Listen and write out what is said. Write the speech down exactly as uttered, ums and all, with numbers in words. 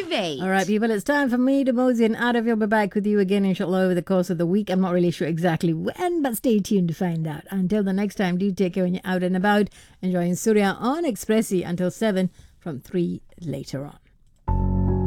activate. All right, people, it's time for me to mosey and out of here. We'll be back with you again, inshallah, over the course of the week. I'm not really sure exactly when, but stay tuned to find out. Until the next time, do take care when you're out and about, enjoying Surya on Expressi until seven from three later on.